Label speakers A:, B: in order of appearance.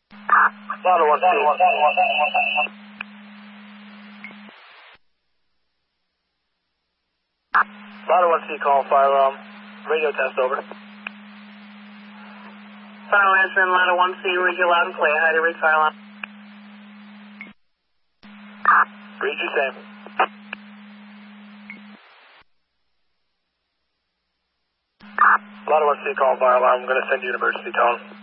A: Lotto 1C. Lotto 1C, call fire alarm. Radio test over.
B: Final answer in Lotto 1C, read you loud and clear. How do you read fire alarm?
A: Read you same. Lotto 1C, call fire alarm. I'm going to send you an emergency tone.